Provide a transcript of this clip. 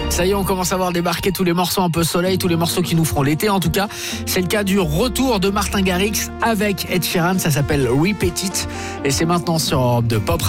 Ça y est, on commence à voir débarquer tous les morceaux un peu soleil, tous les morceaux qui nous feront l'été en tout cas. C'est le cas du retour de Martin Garrix avec Ed Sheeran, ça s'appelle Repeat It et c'est maintenant sur Europe 2 Pop Radio.